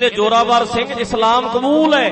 कहंदे जोरावर सिंह इस्लाम कबूल है,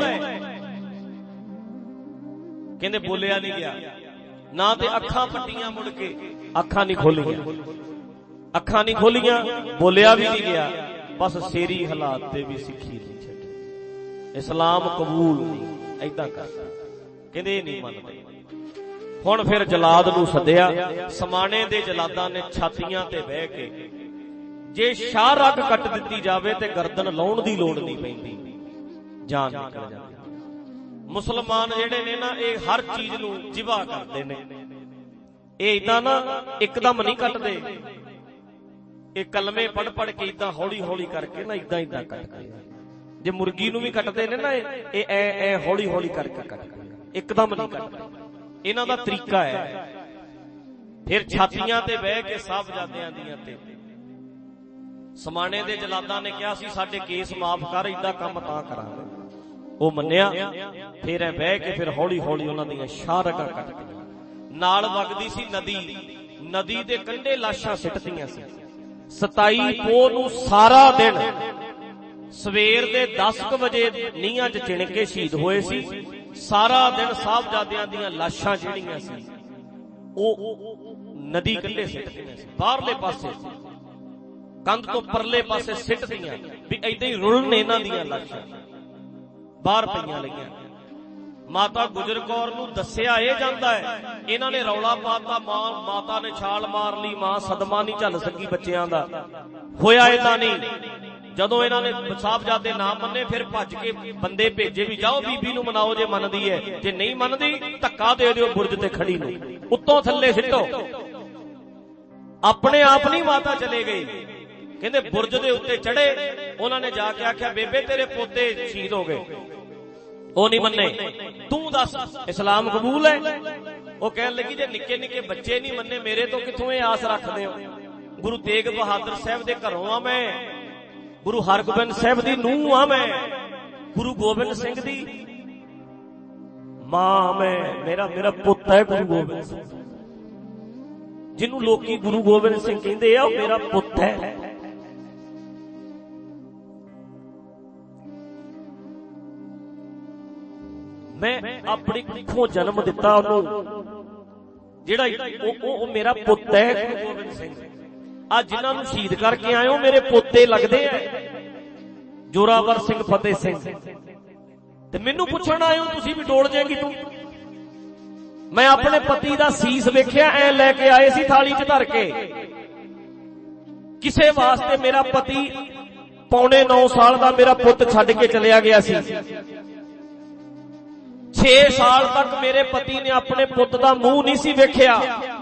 कहंदे बोलिया नहीं गया ना, ते अखां पट्टियां मुड़ के अखां नहीं खोलियां, अखां नहीं खोलियां, बोलिया भी नहीं गया, बस शेरी हालात ते भी सिखी नहीं छड्डी, इस्लाम कबूल नहीं, ऐदां करदा। कहंदे नहीं मनदे। हुण फिर जलाद नूं सद्दिया, समाणे दे जलादां ने छातियां ते बह के जे शाह रग कट दित्ती जावे ते गर्दन लाउण दी लोड़ नहीं पैंदी, जान निकल जाती। मुसलमान जेड़े ने ना ये हर चीज नूं जिबा करदे ने, ये इदां ना एकदम नहीं कटदे, ये कलमे पढ़ पढ़ के इदां हौली हौली करके ना इदां इदां कटदे। जे मुर्गी नूं भी कटदे ने ना ये ऐ हौली हौली करके कटदे, एकदम नहीं कटदे, इन्हां दा तरीका है। फिर छातियां ते बह के साहबजादियां दियां ते समाणे दे जलादां ने कहा सी साडे केस माफ कर, इदा काम तां करांगे। ओ मन्निया, फिर ऐ बह के फिर हौली हौली उन्हां दियां शारगां कट के नाल वगदी सी नदी, नदी दे कंढे लाशां सिटदियां सी। 27 पोह नूं सारा दिन सवेर दे 10 बजे नीहां च चिण के शहीद होए सी। सारा दिन साहबजादियां दियां लाशां ਜਿਹੜੀਆਂ सी ਉਹ नदी कंढे सिटदियां सी, बाहरले पासे कंध तो परले पासे सिटदियां भी ऐदां ही रुलने इन्हां दियां लाशां बाहर पईयां लईयां। माता गुजर कौर नूं दस्सिया यह जांदा है, इन्हां ने रौला पाता, माता ने छाल मार ली, मां सदमा नहीं झल सकी बच्चियां दा, होया इदां नहीं। जदों इन्हां ने साहबजादे ना मन्ने फिर भज के बंदे भेजे भी जाओ बीबी नूं मनाओ जे मनदी है, जे नहीं मनदी धक्का दे दिओ बुरज ते खड़ी नूं, उत्तों थल्ले सिੱਟੋ। अपने आप नहीं माता चले गई, कहंदे बुरज दे उत्ते चढ़े, उन्हां ने जाके आख्या बेबे तेरे पोते शहीद हो गए, वो नहीं मन्ने, तू दस इस्लाम कबूल है? वो कहन लगी जे निक्के निक्के बच्चे नहीं मन्ने मेरे तो किथों ये आस रखदे हो? गुरु तेग बहादुर साहब दे घरों आ मैं, गुरु हरगोबिंद साहब दी नूंह आ मैं, गुरु गोबिंद सिंह दी मां मैं, मेरा मेरा पुत है गुरु गोबिंद सिंह, जिन्हों लोकी गुरु गोबिंद सिंह कहंदे आ, मेरा पुत है। मैं अपनी कुखों जन्म दिता उन्हों, जिहड़ा मेरा पुत है गुरु गोबिंद सिंह। आज जिन्हां नूं शहीद करके आए हो मेरे पोते लगदे हैं, जोरावर सिंह फतेह सिंह, ते मैनू पुछण आए हो तुसीं भी डोल जाएगी तू? मैं अपने पति दा सीस वेखिया, ऐ लैके आए सी थाली च धर के, किसे वास्ते मेरा पति पौने 9 साल दा मेरा पुत छड्ड के चलिया गया सी। 6 साल तक मेरे पति ने अपने पुत दा मुंह नहीं सी वेखिया,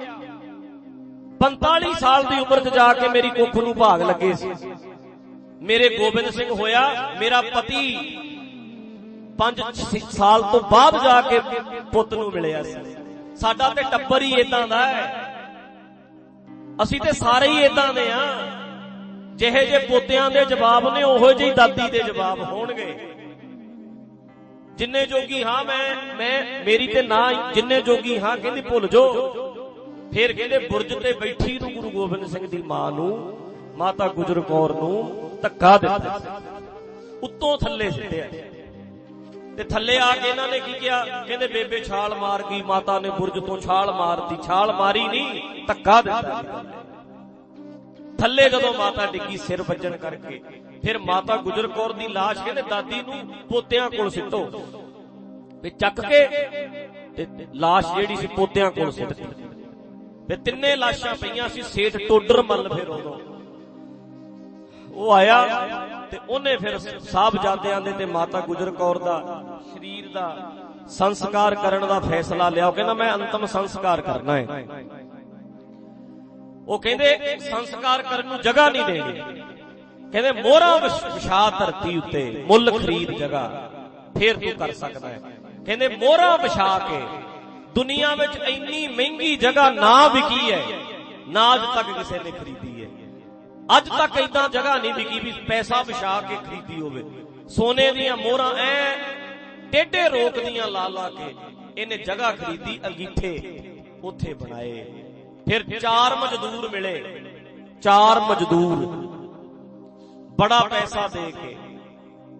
45 साल दी उम्र च जाके मेरी कुख नूं भाग लगे सी। मेरे गोबिंद सिंह होया, मेरा पति 5 साल तो बाद जाके पुत नूं मिलिया सी। साडा ते टब्बर ही इदां दा है, असीं ते सारे ही इदां दे आ, जिहे जे पोतियां दे जवाब ने ओहो ਜਿਹੀ दादी दे जवाब होणगे। जिन्ने जोगी हां मैं मेरी ते ना जिन्ने जोगी हां कहंदी भुल जो। फिर कहंदे बुरज ते बैठी नूं गुरु गोबिंद सिंह दी मां नूं माता गुजर कौर नूं धक्का दित्ता, उत्तों थल्ले सिੱਟਿਆ ते थल्ले आके इन्हां ने की किया, कहंदे बेबे छाल मार गई, माता ने बुरज तो छाल मारती, छाल मारी नहीं धक्का दित्ता। थल्ले जदों माता डिग्गी सिर वजन करके, फिर माता गुजर कौर दी लाश कहंदे दादी नूं पोतियां कोल सिੱਟੋ, ते चक के ते लाश जेहड़ी सी पोतियां कोल सिੱਟਤੀ। फिर 3 लाशां पईयां सी, सेठ टोडर मल फिर उदों वो आया ते उन्हें फिर साहबजादियां दे ते माता गुजर कौर दा शरीर दा संस्कार करन दा फैसला लिया। कहंदा मैं अंतिम संस्कार करना है। वो कहंदे संस्कार करन नूं जगह नहीं देनी, कहंदे मोहरां विछा धरती उत्ते मुल खरीद जगह फिर तू कर सकदा है। कहंदे मोहरां विछा के दुनिया विच इन्नी महंगी जगह ना विकी है, ना अज तक किसी ने खरीदी है। अज तक इदां जगह नहीं विकी भी पैसा विछा के खरीदी होवे। सोने दियां मोहरां ऐ टेढ़े रोक दियां ला ला के इन्हें जगह खरीदी, अंगीठे उत्थे बनाए। फिर 4 मजदूर मिले, 4 मजदूर बड़ा पैसा दे के